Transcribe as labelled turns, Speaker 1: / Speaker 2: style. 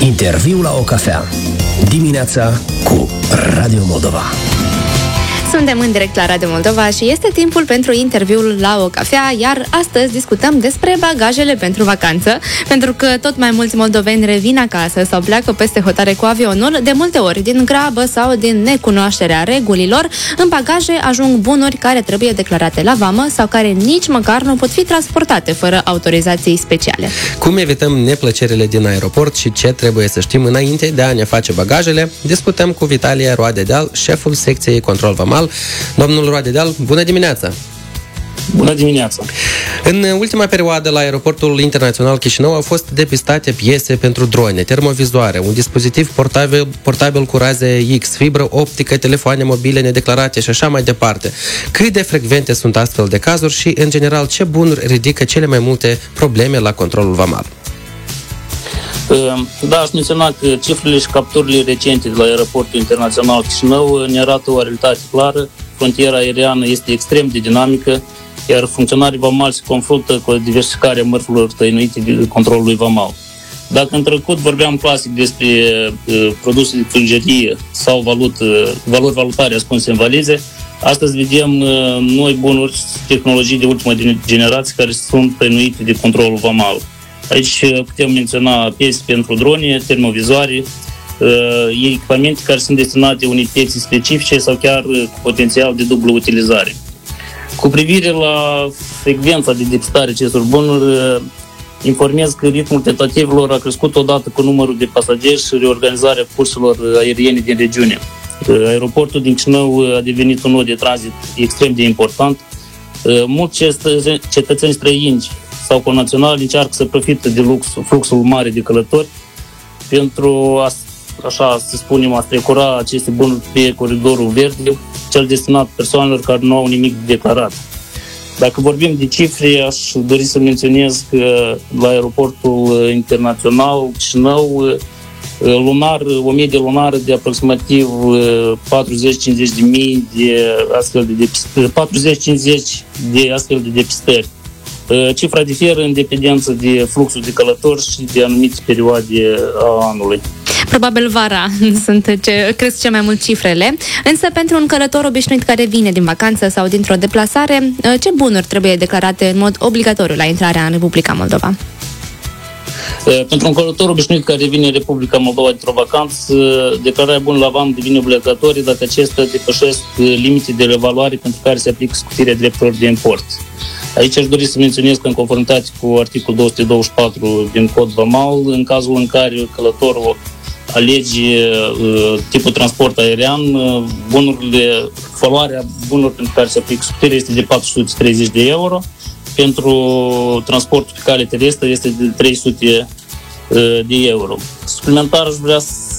Speaker 1: Interviu la o cafea. Dimineața cu Radio Moldova.
Speaker 2: Suntem în direct la Radio Moldova și este timpul pentru interviul la o cafea, iar astăzi discutăm despre bagajele pentru vacanță, pentru că tot mai mulți moldoveni revin acasă sau pleacă peste hotare cu avionul, de multe ori din grabă sau din necunoașterea regulilor. În bagaje ajung bunuri care trebuie declarate la vamă sau care nici măcar nu pot fi transportate fără autorizații speciale.
Speaker 3: Cum evităm neplăcerile din aeroport și ce trebuie să știm înainte de a ne face bagajele? Discutăm cu Vitalie Roadedeal, șeful secției Control Vamal. Domnul Roadedeal, bună dimineața!
Speaker 4: Bună dimineața!
Speaker 3: În ultima perioadă, la aeroportul internațional Chișinău au fost depistate piese pentru drone, termovizoare, un dispozitiv portabil cu raze X, fibră optică, telefoane mobile nedeclarate și așa mai departe. Cât de frecvente sunt astfel de cazuri și, în general, ce bunuri ridică cele mai multe probleme la controlul vamal?
Speaker 4: Da, aș menționa că cifrele și capturile recente de la aeroportul internațional Chișinău ne arată o realitate clară. Frontiera aeriană este extrem de dinamică, iar funcționarii vamali se confruntă cu diversificarea mărfurilor tăinuite de controlului vamal. Dacă în trecut vorbeam clasic despre produse de frângerie sau valori valutare ascunse în valize, astăzi vedem noi bunuri, tehnologii de ultimă generație care sunt tăinuite de controlul vamal. Aici putem menționa piese pentru drone, termovizoare, echipamente care sunt destinate unei piețe specifice sau chiar cu potențial de dublă utilizare. Cu privire la frecvența de depistare acestor bunuri, informez că ritmul tentativelor a crescut odată cu numărul de pasageri și reorganizarea cursurilor aeriene din regiune. Aeroportul din Chișinău a devenit un nod de tranzit extrem de important. Mulți cetățeni străini sau conaționali încearcă să profite de fluxul mare de călători pentru a, așa să spunem, a strecura aceste bunuri pe coridorul verde, cel destinat persoanelor care nu au nimic de declarat. Dacă vorbim de cifre, aș dori să menționez că la aeroportul internațional Chișinău, lunar, o medie lunară de aproximativ 40-50 de mii de astfel de depistări, 40-50 de astfel de depistări. Cifra diferă în dependență de fluxul de și de anumite perioade a anului.
Speaker 2: Probabil vara cresc cel mai mult cifrele, însă pentru un călător obișnuit care vine din vacanță sau dintr-o deplasare, ce bunuri trebuie declarate în mod obligatoriu la intrarea în Republica Moldova?
Speaker 4: Pentru un călător obișnuit care vine în Republica Moldova dintr-o vacanță, declararea bunurilor la vamă devine obligatorie dacă acestea depășesc limite de revaluare pentru care se aplică scutirea drepturilor de import. Aici aș dori să menționez că în conformitate cu articolul 224 din Cod Vamal, în cazul în care călătorul alege tipul transport aerian, valoarea bunurilor pentru care se aplică scutirea este de 430 de euro, pentru transportul pe cale terestră este de 300 de euro. Suplimentar aș vrea